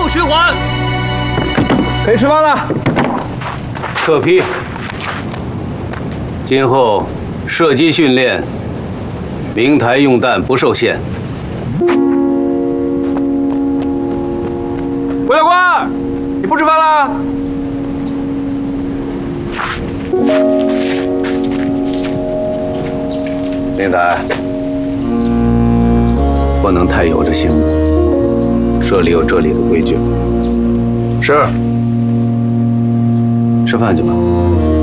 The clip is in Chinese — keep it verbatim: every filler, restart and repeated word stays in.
循环。 可以吃饭了。 特批。今后射击训练，明台用弹不受限。 韦老官，你不吃饭了？ 明台，不能太有着行动。这里有这里的规矩。 是。 吃饭去吧。